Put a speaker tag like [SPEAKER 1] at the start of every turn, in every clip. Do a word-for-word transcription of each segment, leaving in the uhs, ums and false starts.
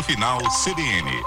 [SPEAKER 1] Ponto Final C B N.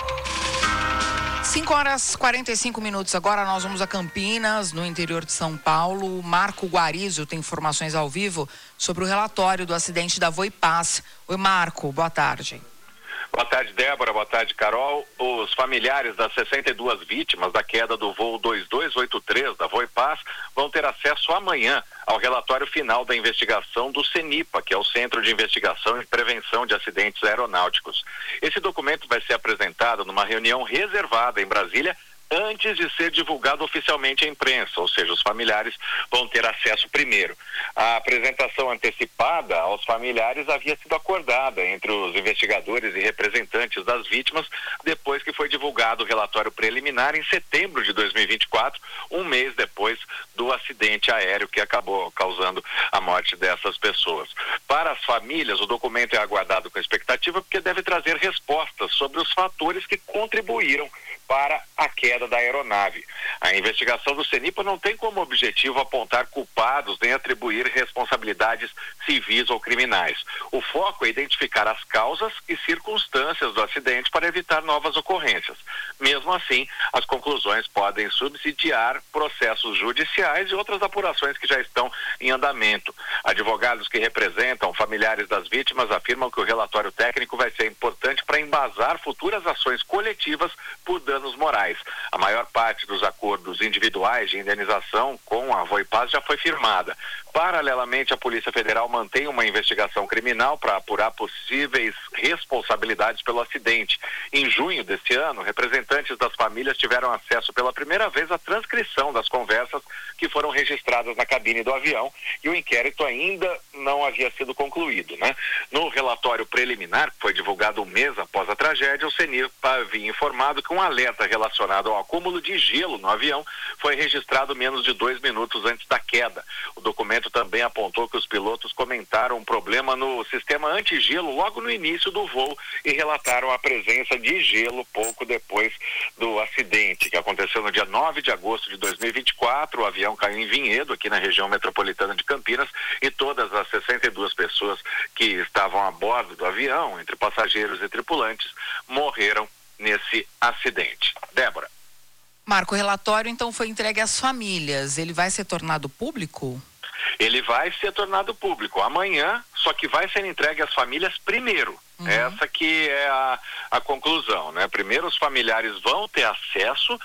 [SPEAKER 2] cinco horas e quarenta e cinco minutos. Agora nós vamos a Campinas, no interior de São Paulo. Marco Guarizo tem informações ao vivo sobre o relatório do acidente da Voipaz. Oi, Marco, boa tarde.
[SPEAKER 3] Boa tarde, Débora. Boa tarde, Carol. Os familiares das sessenta e duas vítimas da queda do voo dois dois oito três da Voipaz vão ter acesso amanhã ao relatório final da investigação do CENIPA, que é o Centro de Investigação e Prevenção de Acidentes Aeronáuticos. Esse documento vai ser apresentado numa reunião reservada em Brasília antes de ser divulgado oficialmente à imprensa, ou seja, os familiares vão ter acesso primeiro. A apresentação antecipada aos familiares havia sido acordada entre os investigadores e representantes das vítimas depois que foi divulgado o relatório preliminar em setembro de dois mil e vinte e quatro, um mês depois do acidente aéreo que acabou causando a morte dessas pessoas. Para as famílias, o documento é aguardado com expectativa porque deve trazer respostas sobre os fatores que contribuíram para a queda da aeronave. A investigação do CENIPA não tem como objetivo apontar culpados nem atribuir responsabilidades civis ou criminais. O foco é identificar as causas e circunstâncias do acidente para evitar novas ocorrências. Mesmo assim, as conclusões podem subsidiar processos judiciais e outras apurações que já estão em andamento. Advogados que representam familiares das vítimas afirmam que o relatório técnico vai ser importante para embasar futuras ações coletivas por danos morais. A maior parte dos acordos individuais de indenização com a Voipaz já foi firmada. Paralelamente, a Polícia Federal mantém uma investigação criminal para apurar possíveis responsabilidades pelo acidente. Em junho deste ano, representantes das famílias tiveram acesso pela primeira vez à transcrição das conversas que foram registradas na cabine do avião e o inquérito ainda não havia sido concluído, né? No relatório preliminar, que foi divulgado um mês após a tragédia, o CENIPA havia informado que um alerta relacionado ao acúmulo de gelo no avião foi registrado menos de dois minutos antes da queda. O documento também apontou que os pilotos comentaram um problema no sistema antigelo logo no início do voo e relataram a presença de gelo pouco depois do acidente, que aconteceu no dia nove de agosto de dois mil e vinte e quatro. O avião caiu em Vinhedo, aqui na região metropolitana de Campinas, e todas as sessenta e duas pessoas que estavam a bordo do avião, entre passageiros e tripulantes, morreram nesse acidente. Débora.
[SPEAKER 2] Marco, o relatório então foi entregue às famílias. Ele vai ser tornado público?
[SPEAKER 3] Ele vai ser tornado público amanhã, só que vai ser entregue às famílias primeiro. Uhum. Essa que é a, a conclusão, né? Primeiro os familiares vão ter acesso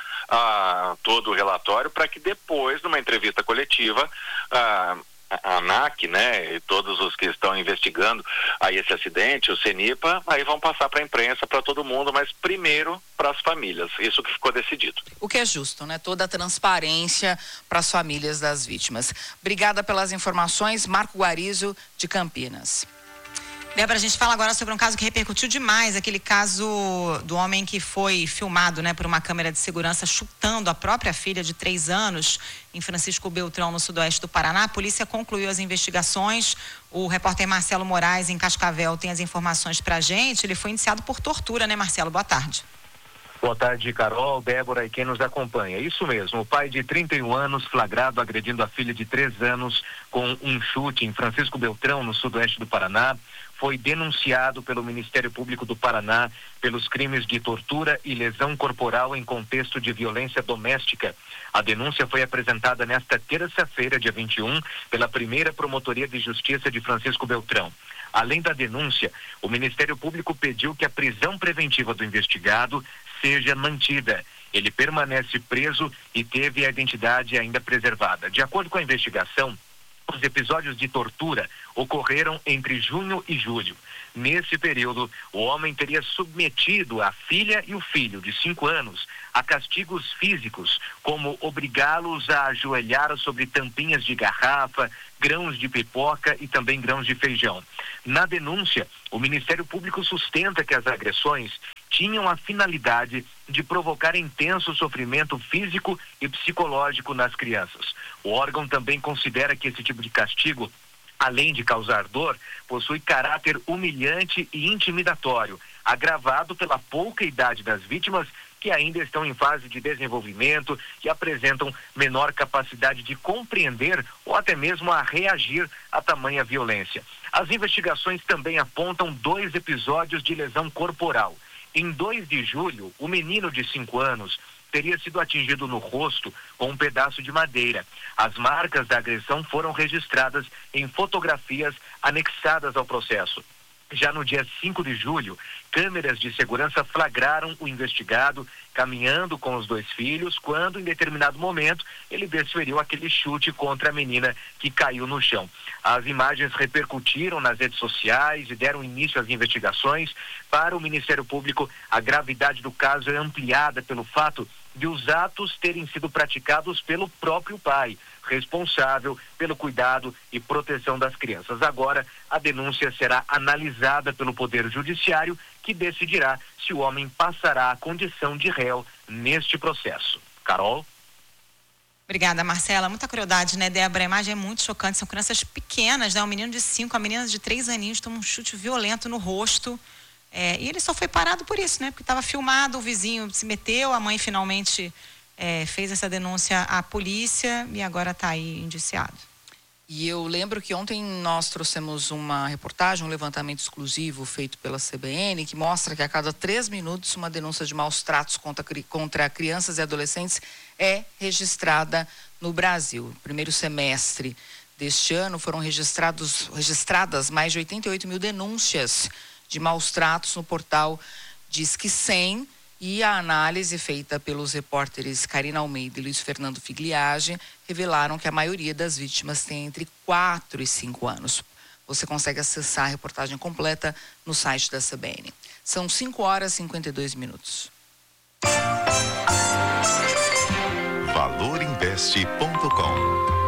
[SPEAKER 3] a todo o relatório para que depois, numa entrevista coletiva, a a ANAC, né, e todos os que estão investigando aí esse acidente, o CENIPA, aí vão passar para a imprensa, para todo mundo, mas primeiro para as famílias. Isso que ficou decidido.
[SPEAKER 2] O que é justo, né? Toda a transparência para as famílias das vítimas. Obrigada pelas informações, Marco Guarizo, de Campinas.
[SPEAKER 4] Débora, a gente fala agora sobre um caso que repercutiu demais, aquele caso do homem que foi filmado, né, por uma câmera de segurança chutando a própria filha de três anos em Francisco Beltrão, no sudoeste do Paraná. A polícia concluiu as investigações. O repórter Marcelo Moraes, em Cascavel, tem as informações pra gente. Ele foi indiciado por tortura, né, Marcelo? Boa tarde.
[SPEAKER 5] Boa tarde, Carol, Débora e quem nos acompanha. Isso mesmo, o pai de trinta e um anos, flagrado agredindo a filha de três anos com um chute em Francisco Beltrão, no sudoeste do Paraná, foi denunciado pelo Ministério Público do Paraná pelos crimes de tortura e lesão corporal em contexto de violência doméstica. A denúncia foi apresentada nesta terça-feira, dia vinte e um, pela primeira Promotoria de Justiça de Francisco Beltrão. Além da denúncia, o Ministério Público pediu que a prisão preventiva do investigado seja mantida. Ele permanece preso e teve a identidade ainda preservada. De acordo com a investigação, os episódios de tortura ocorreram entre junho e julho. Nesse período, o homem teria submetido a filha e o filho de cinco anos a castigos físicos, como obrigá-los a ajoelhar sobre tampinhas de garrafa, grãos de pipoca e também grãos de feijão. Na denúncia, o Ministério Público sustenta que as agressões tinham a finalidade de provocar intenso sofrimento físico e psicológico nas crianças. O órgão também considera que esse tipo de castigo, além de causar dor, possui caráter humilhante e intimidatório, agravado pela pouca idade das vítimas, que ainda estão em fase de desenvolvimento e apresentam menor capacidade de compreender ou até mesmo a reagir a tamanha violência. As investigações também apontam dois episódios de lesão corporal. Em dois de julho, o menino de cinco anos teria sido atingido no rosto com um pedaço de madeira. As marcas da agressão foram registradas em fotografias anexadas ao processo. Já no dia cinco de julho, câmeras de segurança flagraram o investigado caminhando com os dois filhos, quando em determinado momento ele desferiu aquele chute contra a menina que caiu no chão. As imagens repercutiram nas redes sociais e deram início às investigações. Para o Ministério Público, a gravidade do caso é ampliada pelo fato de os atos terem sido praticados pelo próprio pai, responsável pelo cuidado e proteção das crianças. Agora, a denúncia será analisada pelo Poder Judiciário, que decidirá se o homem passará a condição de réu neste processo. Carol?
[SPEAKER 4] Obrigada, Marcela. Muita crueldade, né, Débora? A imagem é muito chocante. São crianças pequenas, né? Um menino de cinco, a menina de três aninhos toma um chute violento no rosto. É, e ele só foi parado por isso, né? Porque estava filmado, o vizinho se meteu, a mãe finalmente é, fez essa denúncia à polícia e agora está aí indiciado.
[SPEAKER 2] E eu lembro que ontem nós trouxemos uma reportagem, um levantamento exclusivo feito pela C B N, que mostra que a cada três minutos uma denúncia de maus tratos contra, contra crianças e adolescentes é registrada no Brasil. No primeiro semestre deste ano foram registrados, registradas mais de oitenta e oito mil denúncias de maus tratos no portal Disque cem, e a análise feita pelos repórteres Karina Almeida e Luiz Fernando Figliage revelaram que a maioria das vítimas tem entre quatro e cinco anos. Você consegue acessar a reportagem completa no site da C B N. São cinco horas e cinquenta e dois minutos.
[SPEAKER 1] valor investe ponto com